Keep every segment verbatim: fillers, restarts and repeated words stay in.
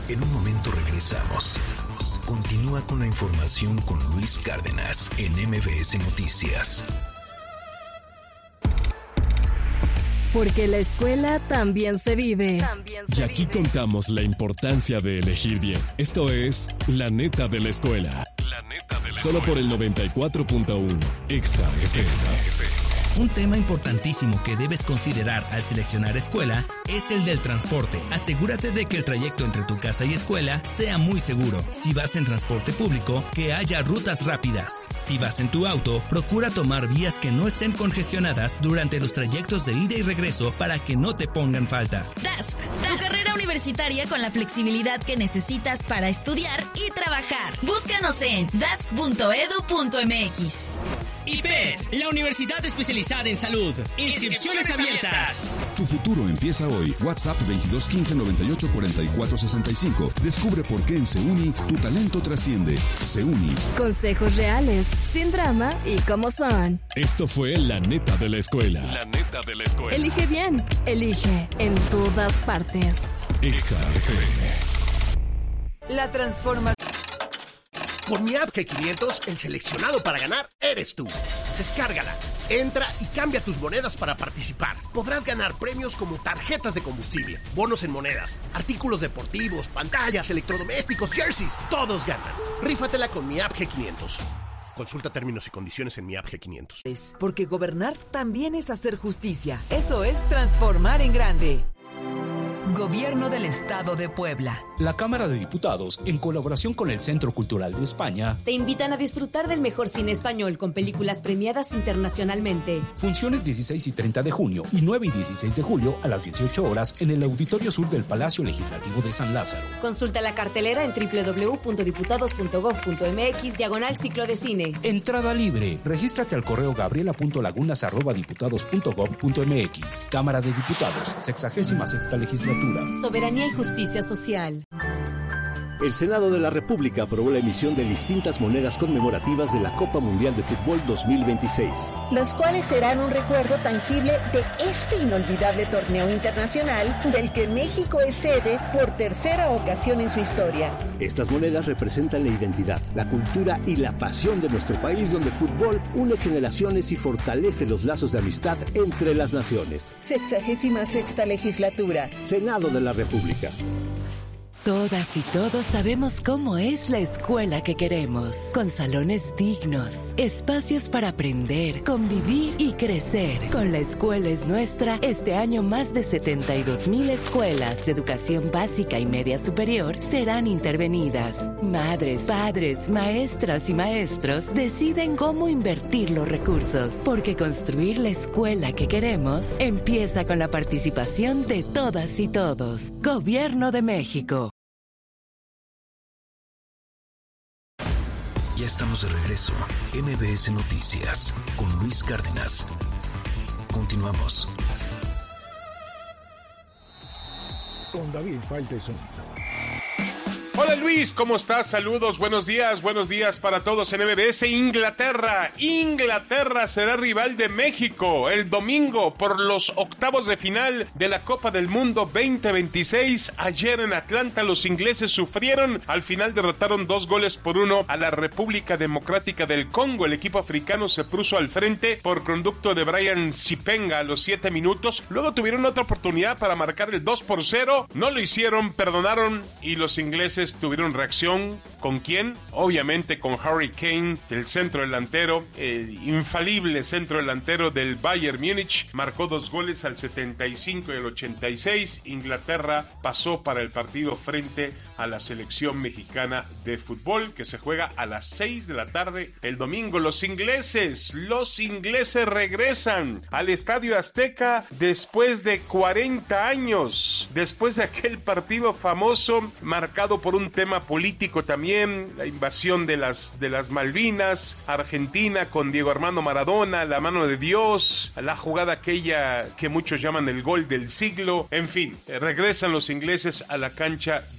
En un momento regresamos. Continúa con la información con Luis Cárdenas en M B S Noticias. Porque la escuela también se vive. También se y aquí vive. contamos la importancia de elegir bien. Esto es La Neta de la Escuela. La Neta de la Solo Escuela. por el noventa y cuatro punto uno. Exa F M. Un tema importantísimo que debes considerar al seleccionar escuela es el del transporte. Asegúrate de que el trayecto entre tu casa y escuela sea muy seguro. Si vas en transporte público, que haya rutas rápidas. Si vas en tu auto, procura tomar vías que no estén congestionadas durante los trayectos de ida y regreso para que no te pongan falta. D A S C, tu carrera universitaria con la flexibilidad que necesitas para estudiar y trabajar. Búscanos en dask punto edu punto m x. I P E D, la Universidad Especializada en Salud. Inscripciones abiertas. Tu futuro empieza hoy. WhatsApp veintidós quince noventa y ocho cuarenta y cuatro sesenta y cinco. Descubre por qué en SEUNI tu talento trasciende. SEUNI. Consejos reales, sin drama y como son. Esto fue La Neta de la Escuela. La Neta de la Escuela. Elige bien, elige en todas partes. Exa F M. La transformación. Con mi app G quinientos, el seleccionado para ganar eres tú. Descárgala, entra y cambia tus monedas para participar. Podrás ganar premios como tarjetas de combustible, bonos en monedas, artículos deportivos, pantallas, electrodomésticos, jerseys. Todos ganan. Rífatela con mi app G quinientos. Consulta términos y condiciones en mi app G quinientos. Porque gobernar también es hacer justicia. Eso es transformar en grande. Gobierno del Estado de Puebla. La Cámara de Diputados, en colaboración con el Centro Cultural de España, te invitan a disfrutar del mejor cine español con películas premiadas internacionalmente. Funciones dieciséis y treinta de junio y nueve y dieciséis de julio a las dieciocho horas en el Auditorio Sur del Palacio Legislativo de San Lázaro. Consulta la cartelera en doble u doble u doble u punto diputados punto gob punto m x diagonal ciclo de cine. Entrada libre. Regístrate al correo gabriela punto lagunas arroba diputados punto gob punto m x. Cámara de Diputados, sexagésima sexta legislatura. Soberanía y justicia social. El Senado de la República aprobó la emisión de distintas monedas conmemorativas de la Copa Mundial de Fútbol dos mil veintiséis. Las cuales serán un recuerdo tangible de este inolvidable torneo internacional del que México es sede por tercera ocasión en su historia. Estas monedas representan la identidad, la cultura y la pasión de nuestro país, donde el fútbol une generaciones y fortalece los lazos de amistad entre las naciones. Sexagésima sexta legislatura. Senado de la República. Todas y todos sabemos cómo es la escuela que queremos, con salones dignos, espacios para aprender, convivir y crecer. Con La Escuela es Nuestra, este año más de setenta y dos mil escuelas de educación básica y media superior serán intervenidas. Madres, padres, maestras y maestros deciden cómo invertir los recursos, porque construir la escuela que queremos empieza con la participación de todas y todos. Gobierno de México. Ya estamos de regreso. M B S Noticias con Luis Cárdenas. Continuamos. Con David Faitelson. Hola Luis, ¿cómo estás? Saludos, buenos días, buenos días para todos en M B S. Inglaterra, Inglaterra será rival de México el domingo por los octavos de final de la Copa del Mundo veinte veintiséis. Ayer en Atlanta los ingleses sufrieron, al final derrotaron dos goles por uno a la República Democrática del Congo. El equipo africano se puso al frente por conducto de Brian Sipenga a los siete minutos. Luego tuvieron otra oportunidad para marcar el dos por cero, no lo hicieron, perdonaron y los ingleses tuvieron reacción. ¿Con quién? Obviamente con Harry Kane, el centro delantero, el infalible centro delantero del Bayern Múnich. Marcó dos goles al setenta y cinco y al ochenta y seis. Inglaterra pasó para el partido frente a la selección mexicana de fútbol, que se juega a las seis de la tarde el domingo. Los ingleses, los ingleses regresan al Estadio Azteca después de cuarenta años, después de aquel partido famoso marcado por un tema político también, la invasión de las, de las Malvinas, Argentina con Diego Armando Maradona, la mano de Dios, la jugada aquella que muchos llaman el gol del siglo. En fin, regresan los ingleses a la cancha del Estadio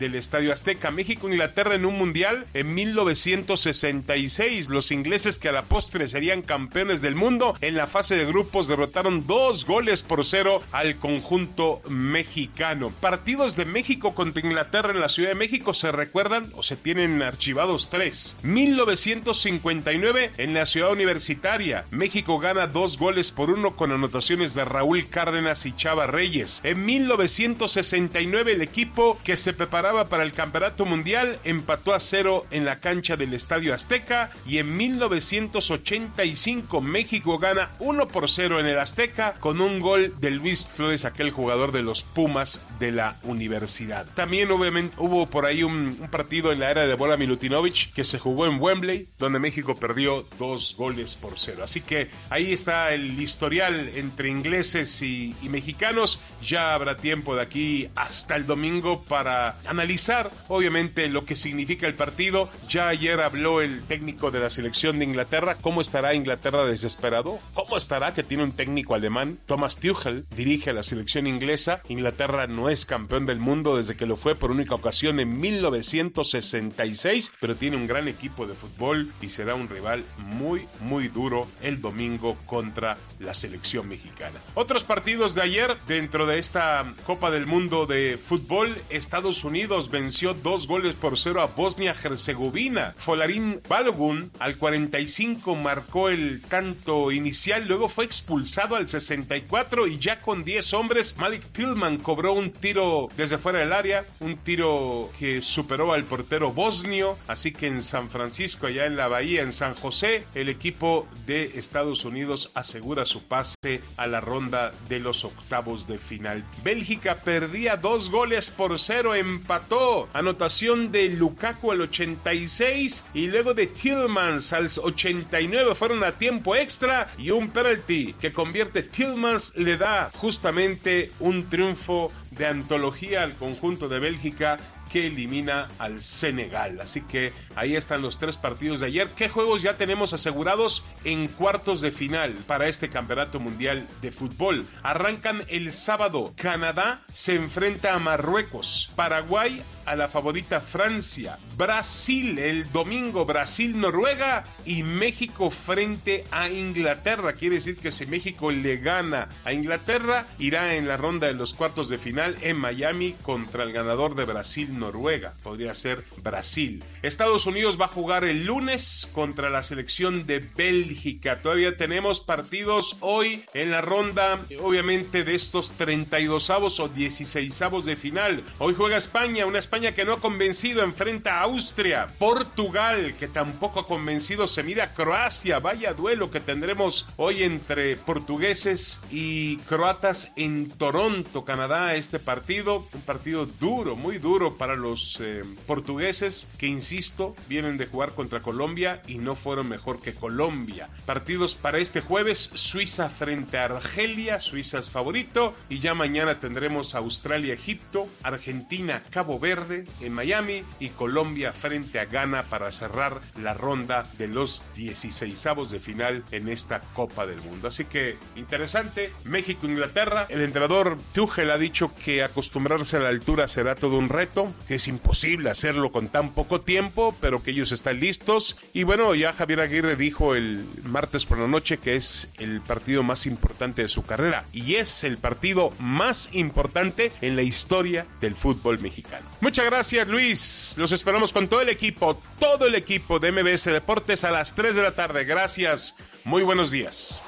Estadio Azteca. México-Inglaterra en un mundial en mil novecientos sesenta y seis. Los ingleses, que a la postre serían campeones del mundo, en la fase de grupos derrotaron dos goles por cero al conjunto mexicano. Partidos de México contra Inglaterra en la Ciudad de México, ¿se recuerdan o se tienen archivados tres? mil novecientos cincuenta y nueve en la Ciudad Universitaria. México gana dos goles por uno con anotaciones de Raúl Cárdenas y Chava Reyes. En mil novecientos sesenta y nueve el equipo que se preparaba para el Campeonato Mundial empató a cero en la cancha del Estadio Azteca, y en mil novecientos ochenta y cinco México gana uno por cero en el Azteca con un gol de Luis Flores, aquel jugador de los Pumas de la universidad. También obviamente hubo por ahí un, un partido en la era de Bola Milutinovic que se jugó en Wembley, donde México perdió dos goles por cero. Así que ahí está el historial entre ingleses y, y mexicanos. Ya habrá tiempo de aquí hasta el domingo para analizar obviamente lo que significa el partido. Ya ayer habló el técnico de la selección de Inglaterra. ¿Cómo estará Inglaterra desesperado? ¿Cómo estará que tiene un técnico alemán? Thomas Tuchel dirige a la selección inglesa. Inglaterra no es campeón del mundo desde que lo fue por única ocasión en mil novecientos sesenta y seis, pero tiene un gran equipo de fútbol y será un rival muy muy duro el domingo contra la selección mexicana. Otros partidos de ayer dentro de esta Copa del Mundo de fútbol: Estados Unidos venció dos goles por cero a Bosnia-Herzegovina. Folarin Balogun al cuarenta y cinco marcó el tanto inicial, luego fue expulsado al sesenta y cuatro y ya con diez hombres Malik Tillman cobró un tiro desde fuera del área, un tiro que superó al portero bosnio. Así que en San Francisco, allá en la Bahía, en San José, el equipo de Estados Unidos asegura su pase a la ronda de los octavos de final. Bélgica perdía dos goles por cero, empató. Anotación de Lukaku al ochenta y seis y luego de Tillmans al ochenta y nueve, fueron a tiempo extra y un penalti que convierte Tillmans le da justamente un triunfo de antología al conjunto de Bélgica, que elimina al Senegal. Así que ahí están los tres partidos de ayer. ¿Qué juegos ya tenemos asegurados en cuartos de final para este Campeonato Mundial de Fútbol? Arrancan el sábado. Canadá se enfrenta a Marruecos. Paraguay a la favorita Francia. Brasil el domingo, Brasil-Noruega, y México frente a Inglaterra. Quiere decir que si México le gana a Inglaterra, irá en la ronda de los cuartos de final en Miami contra el ganador de Brasil-Noruega. Podría ser Brasil. Estados Unidos va a jugar el lunes contra la selección de Bélgica. Todavía tenemos partidos hoy en la ronda, obviamente, de estos treinta y dosavos o dieciseisavos de final. Hoy juega España, una España que no ha convencido, enfrenta a Austria. Portugal, que tampoco ha convencido, se mira a Croacia. Vaya duelo que tendremos hoy entre portugueses y croatas en Toronto, Canadá. Este partido, un partido duro, muy duro para los eh, portugueses, que insisto, vienen de jugar contra Colombia y no fueron mejor que Colombia. Partidos para este jueves: Suiza frente a Argelia, Suiza es favorito, y ya mañana tendremos Australia, Egipto, Argentina, Cabo Verde en Miami y Colombia frente a Ghana para cerrar la ronda de los dieciseisavos de final en esta Copa del Mundo. Así que interesante. México-Inglaterra. El entrenador Tuchel ha dicho que acostumbrarse a la altura será todo un reto, que es imposible hacerlo con tan poco tiempo, pero que ellos están listos. Y bueno, ya Javier Aguirre dijo el martes por la noche que es el partido más importante de su carrera, y es el partido más importante en la historia del fútbol mexicano. Muchas gracias, Luis. Los esperamos con todo el equipo, todo el equipo de M B S Deportes a las tres de la tarde. Gracias. Muy buenos días.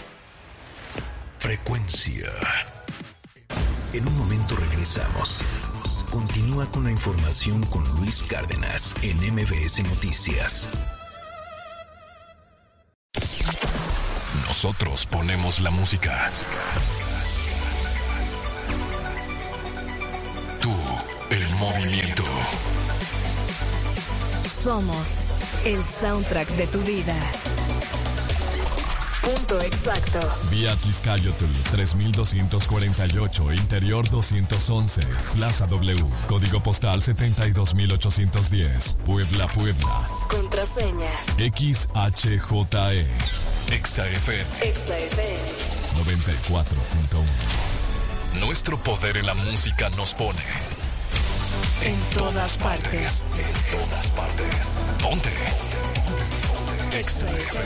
Frecuencia. En un momento regresamos. Continúa con la información con Luis Cárdenas en M B S Noticias. Nosotros ponemos la música. Tú, el movimiento. Somos el soundtrack de tu vida. Punto exacto. Vía Tizcayotl tres mil doscientos cuarenta y ocho, Interior doscientos once, Plaza W, Código Postal setenta y dos mil ochocientos diez, Puebla, Puebla. Contraseña X H J E. Exa F M. Exa F M noventa y cuatro punto uno. Nuestro poder en la música nos pone En todas partes. En todas partes. Ponte. Exa F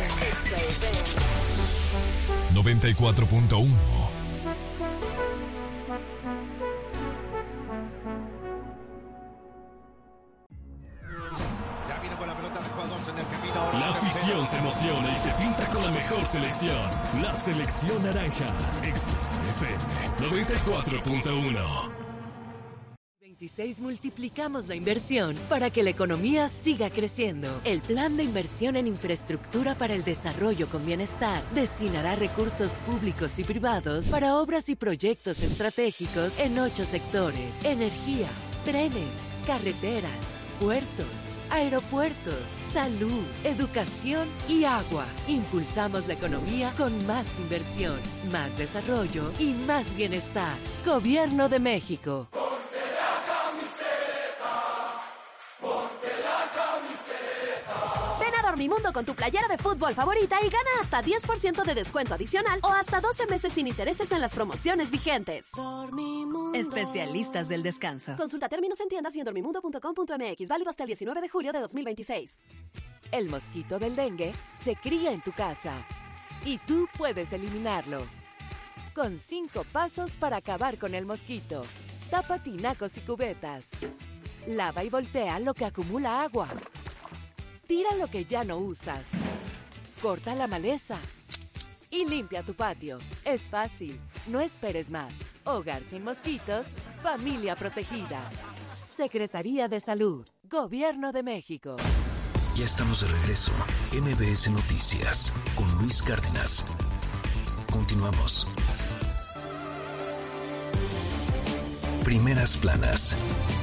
M. noventa y cuatro punto uno. La afición se emociona y se pinta con la mejor selección. La selección naranja. Exa F M noventa y cuatro punto uno. veintiséis multiplicamos la inversión para que la economía siga creciendo. El Plan de Inversión en Infraestructura para el Desarrollo con Bienestar destinará recursos públicos y privados para obras y proyectos estratégicos en ocho sectores: energía, trenes, carreteras, puertos, aeropuertos, salud, educación y agua. Impulsamos la economía con más inversión, más desarrollo y más bienestar. Gobierno de México. Ven a Dormimundo con tu playera de fútbol favorita y gana hasta diez por ciento de descuento adicional o hasta doce meses sin intereses en las promociones vigentes. Dormimundo. Especialistas del descanso. Consulta términos en tiendas y en dormimundo punto com punto m x. Válido hasta el diecinueve de julio de dos mil veintiséis. El mosquito del dengue se cría en tu casa y tú puedes eliminarlo. Con cinco pasos para acabar con el mosquito. Tapa tinacos y cubetas. Lava y voltea lo que acumula agua. Tira lo que ya no usas. Corta la maleza. Y limpia tu patio. Es fácil. No esperes más. Hogar sin mosquitos. Familia protegida. Secretaría de Salud. Gobierno de México. Ya estamos de regreso. M B S Noticias con Luis Cárdenas. Continuamos. Primeras planas.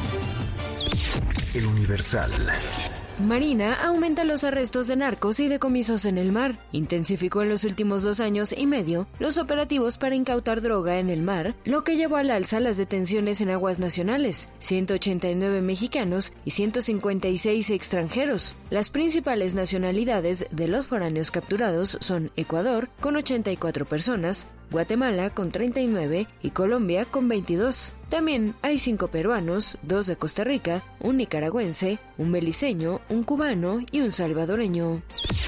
El Universal. Marina aumenta los arrestos de narcos y decomisos en el mar. Intensificó en los últimos dos años y medio los operativos para incautar droga en el mar, lo que llevó al alza las detenciones en aguas nacionales, ciento ochenta y nueve mexicanos y ciento cincuenta y seis extranjeros. Las principales nacionalidades de los foráneos capturados son Ecuador, con ochenta y cuatro personas, Guatemala con treinta y nueve y Colombia con veintidós. También hay cinco peruanos, dos de Costa Rica, un nicaragüense, un beliceño, un cubano y un salvadoreño.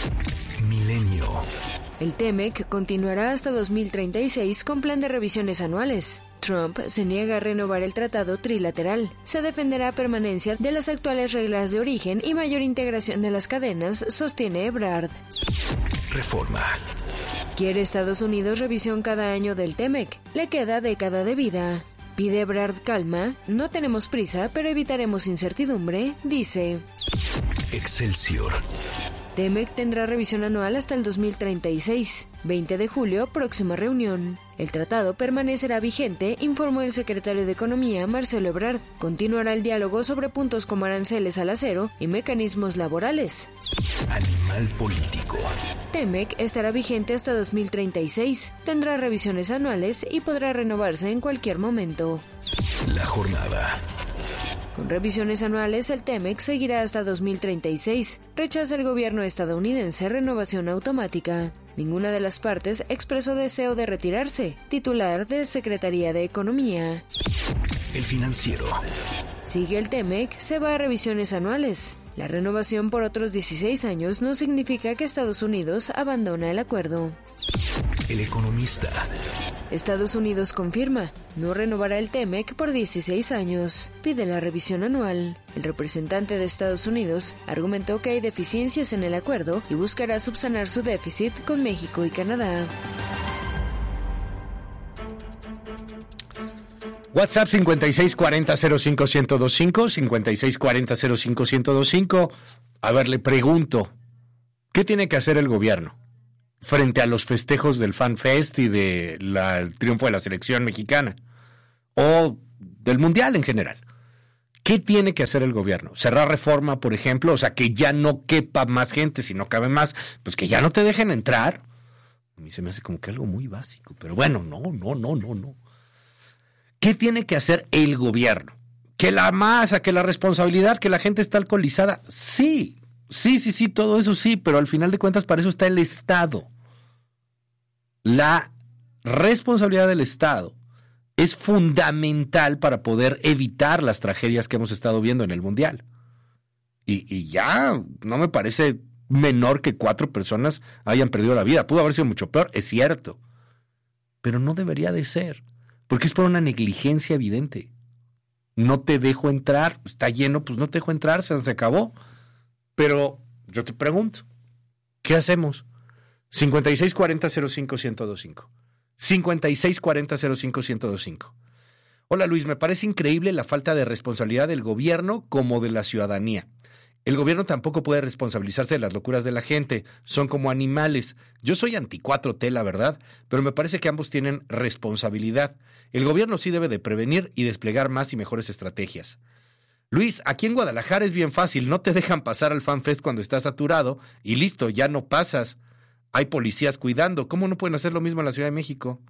Milenio. El TEMEC continuará hasta dos mil treinta y seis con plan de revisiones anuales. Trump se niega a renovar el tratado trilateral. Se defenderá permanencia de las actuales reglas de origen y mayor integración de las cadenas, sostiene Ebrard. Reforma. Quiere Estados Unidos revisión cada año del TEMEC. Le queda década de vida. Pide Ebrard calma. No tenemos prisa, pero evitaremos incertidumbre, dice. Excelsior. TEMEC tendrá revisión anual hasta el dos mil treinta y seis. veinte de julio, próxima reunión. El tratado permanecerá vigente, informó el secretario de Economía, Marcelo Ebrard. Continuará el diálogo sobre puntos como aranceles al acero y mecanismos laborales. Animal político. TEMEC estará vigente hasta dos mil treinta y seis. Tendrá revisiones anuales y podrá renovarse en cualquier momento. La jornada. Con revisiones anuales, el TEMEC seguirá hasta dos mil treinta y seis. Rechaza el gobierno estadounidense renovación automática. Ninguna de las partes expresó deseo de retirarse. Titular de Secretaría de Economía. El Financiero. Sigue el TEMEC, se va a revisiones anuales. La renovación por otros dieciséis años no significa que Estados Unidos abandona el acuerdo. El Economista. Estados Unidos confirma, no renovará el TEMEC por dieciséis años. Pide la revisión anual. El representante de Estados Unidos argumentó que hay deficiencias en el acuerdo y buscará subsanar su déficit con México y Canadá. WhatsApp cincuenta y seis cuarenta cero cinco ciento veinticinco, cincuenta y seis cuarenta cero cinco ciento veinticinco. A ver, le pregunto, ¿qué tiene que hacer el gobierno frente a los festejos del Fan Fest y del triunfo de la selección mexicana? O del Mundial en general. ¿Qué tiene que hacer el gobierno? ¿Cerrar Reforma, por ejemplo? O sea, que ya no quepa más gente, si no cabe más, pues que ya no te dejen entrar. A mí se me hace como que algo muy básico, pero bueno, no, no, no, no, no. ¿Qué tiene que hacer el gobierno? ¿Que la masa, que la responsabilidad, que la gente está alcoholizada? Sí, sí, sí, sí, todo eso sí, pero al final de cuentas para eso está el Estado. La responsabilidad del Estado es fundamental para poder evitar las tragedias que hemos estado viendo en el Mundial. Y, y ya no me parece menor que cuatro personas hayan perdido la vida. Pudo haber sido mucho peor, es cierto. Pero no debería de ser, porque es por una negligencia evidente. No te dejo entrar, está lleno, pues no te dejo entrar, se, se acabó. Pero yo te pregunto, ¿qué hacemos? cincuenta y seis cuarenta cero cinco ciento veinticinco. cincuenta y seis cuarenta cero cinco ciento veinticinco. Hola Luis, me parece increíble la falta de responsabilidad del gobierno como de la ciudadanía. El gobierno tampoco puede responsabilizarse de las locuras de la gente, son como animales. Yo soy anti cuatro T, la verdad, pero me parece que ambos tienen responsabilidad. El gobierno sí debe de prevenir y desplegar más y mejores estrategias. Luis, aquí en Guadalajara es bien fácil, no te dejan pasar al FanFest cuando estás saturado y listo, ya no pasas. Hay policías cuidando, ¿cómo no pueden hacer lo mismo en la Ciudad de México?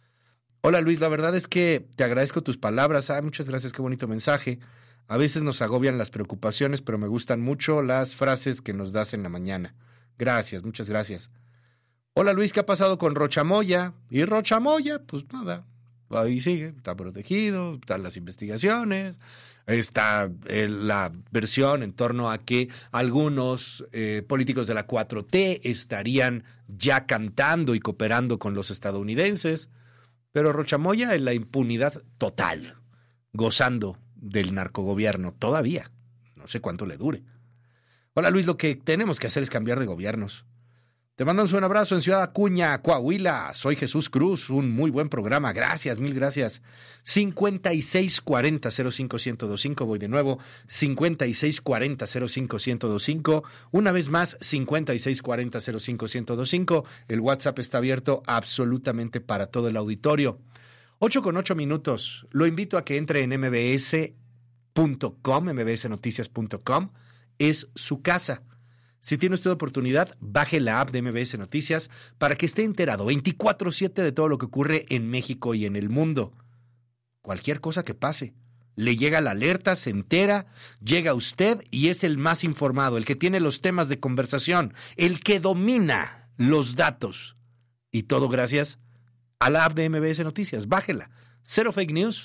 Hola Luis, la verdad es que te agradezco tus palabras. Ah, muchas gracias, qué bonito mensaje. A veces nos agobian las preocupaciones, pero me gustan mucho las frases que nos das en la mañana. Gracias, muchas gracias. Hola Luis, ¿qué ha pasado con Rochamoya? Y Rochamoya, pues nada, ahí sigue, está protegido, están las investigaciones, está eh, la versión en torno a que algunos eh, políticos de la cuatro T estarían ya cantando y cooperando con los estadounidenses, pero Rochamoya en la impunidad total, gozando del narcogobierno todavía. No sé cuánto le dure. Hola Luis, lo que tenemos que hacer es cambiar de gobiernos. Te mando un buen abrazo en Ciudad Acuña, Coahuila. Soy Jesús Cruz, un muy buen programa. Gracias, mil gracias. cincuenta y seis cuarenta cero cinco ciento veinticinco, voy de nuevo. cincuenta y seis cuarenta cero cinco ciento veinticinco. Una vez más, cincuenta y seis cuarenta cero cinco ciento veinticinco. El WhatsApp está abierto absolutamente para todo el auditorio. Ocho con ocho minutos. Lo invito a que entre en m b s punto com, m b s noticias punto com. Es su casa. Si tiene usted oportunidad, baje la app de M B S Noticias para que esté enterado veinticuatro siete de todo lo que ocurre en México y en el mundo. Cualquier cosa que pase, le llega la alerta, se entera, llega usted y es el más informado, el que tiene los temas de conversación, el que domina los datos. Y todo gracias a la app de M B S Noticias. Bájela. Cero fake news.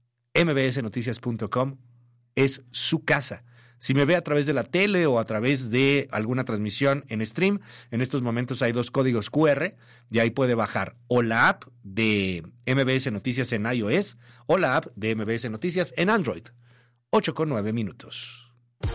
m b s noticias punto com es su casa. Si me ve a través de la tele o a través de alguna transmisión en stream, en estos momentos hay dos códigos cu erre, y ahí puede bajar o la app de M B S Noticias en iOS o la app de M B S Noticias en Android. ocho con nueve minutos.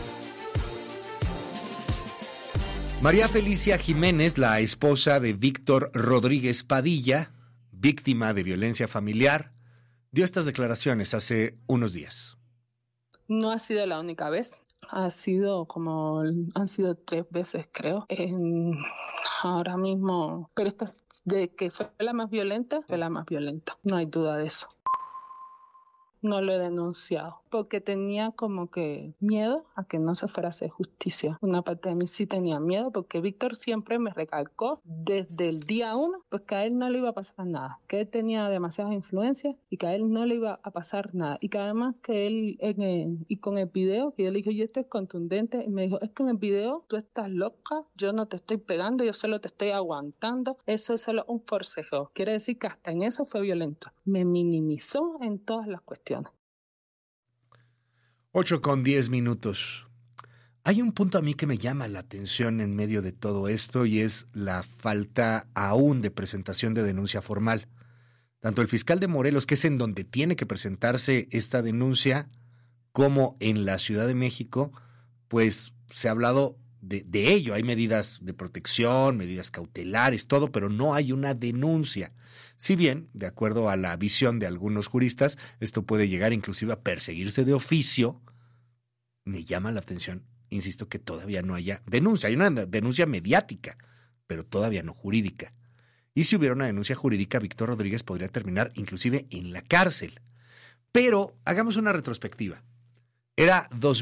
María Felicia Jiménez, la esposa de Víctor Rodríguez Padilla, víctima de violencia familiar, dio estas declaraciones hace unos días. No ha sido la única vez. Ha sido como, han sido tres veces creo, en, ahora mismo, pero esta de que fue la más violenta, fue la más violenta, no hay duda de eso. No lo he denunciado porque tenía como que miedo a que no se fuera a hacer justicia. Una parte de mí sí tenía miedo porque Víctor siempre me recalcó desde el día uno pues que a él no le iba a pasar nada, que él tenía demasiadas influencias y que a él no le iba a pasar nada y que además que él en el, y con el video que yo le dije yo esto es contundente y me dijo es que en el video tú estás loca, yo no te estoy pegando, yo solo te estoy aguantando, eso es solo un forcejeo. Quiere decir que hasta en eso fue violento. Me minimizó en todas las cuestiones. ocho con diez minutos. Hay un punto a mí que me llama la atención en medio de todo esto y es la falta aún de presentación de denuncia formal. Tanto el fiscal de Morelos, que es en donde tiene que presentarse esta denuncia, como en la Ciudad de México, pues se ha hablado de, de ello. Hay medidas de protección, medidas cautelares, todo, pero no hay una denuncia. Si bien, de acuerdo a la visión de algunos juristas, esto puede llegar inclusive a perseguirse de oficio, me llama la atención, insisto, que todavía no haya denuncia. Hay una denuncia mediática, pero todavía no jurídica. Y si hubiera una denuncia jurídica, Víctor Rodríguez podría terminar inclusive en la cárcel. Pero hagamos una retrospectiva. Era dos